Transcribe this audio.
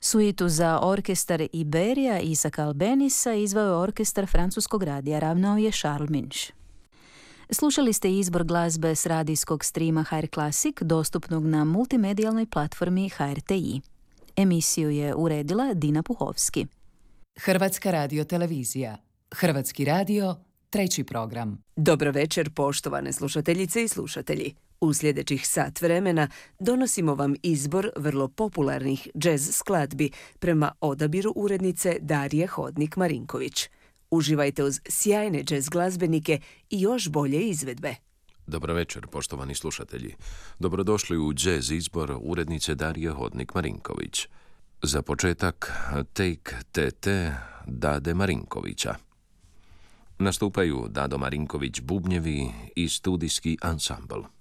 Suitu za orkestar Iberija Isaka Albenisa izveo je orkestar francuskog radija, ravnao je Charles Minch. Slušali ste izbor glazbe s radijskog streama HR Classic, dostupnog na multimedijalnoj platformi HRTI. Emisiju je uredila Dina Puhovski. Hrvatska radiotelevizija. Hrvatski radio, 3. program. Dobro večer, poštovane slušateljice i slušatelji. U sljedećih sat vremena donosimo vam izbor vrlo popularnih džez skladbi prema odabiru urednice Darije Hodnik-Marinković. Uživajte uz sjajne džez glazbenike i još bolje izvedbe. Dobro večer, poštovani slušatelji. Dobrodošli u džez izbor urednice Darije Hodnik-Marinković. Za početak, Take TT Dade Marinkovića. Nastupaju Dado Marinković bubnjevi i studijski ansambl.